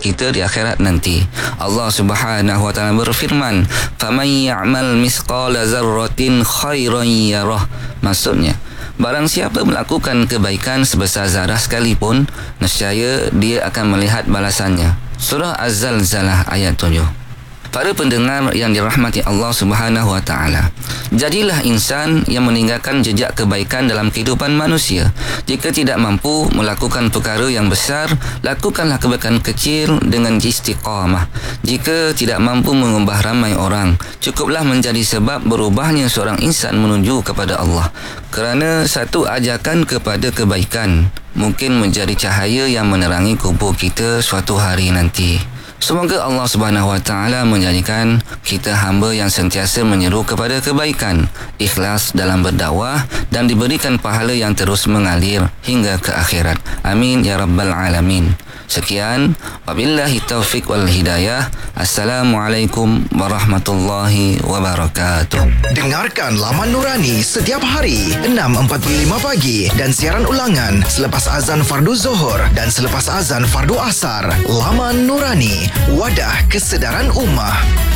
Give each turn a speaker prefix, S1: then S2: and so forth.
S1: kita di akhirat nanti. Allah Subhanahu wa taala berfirman, "Faman ya'mal misqala dzarratin khairan yarah." Maksudnya, barang siapa melakukan kebaikan sebesar zarah sekalipun, nescaya dia akan melihat balasannya. Surah Az-Zalzalah ayat 7. Para pendengar yang dirahmati Allah Subhanahu wa taala, jadilah insan yang meninggalkan jejak kebaikan dalam kehidupan manusia. Jika tidak mampu melakukan perkara yang besar, lakukanlah kebaikan kecil dengan istiqamah. Jika tidak mampu mengubah ramai orang, cukuplah menjadi sebab berubahnya seorang insan menuju kepada Allah. Kerana satu ajakan kepada kebaikan mungkin menjadi cahaya yang menerangi kubur kita suatu hari nanti. Semoga Allah Subhanahu wa taala menjadikan kita hamba yang sentiasa menyeru kepada kebaikan, ikhlas dalam berdakwah dan diberikan pahala yang terus mengalir hingga ke akhirat. Amin ya rabbal alamin. Sekian, wabillahi taufik wal hidayah. Assalamualaikum warahmatullahi wabarakatuh.
S2: Dengarkan Laman Nurani setiap hari 6.45 pagi dan siaran ulangan selepas azan fardu Zuhur dan selepas azan fardu Asar. Laman Nurani, wadah kesedaran ummah.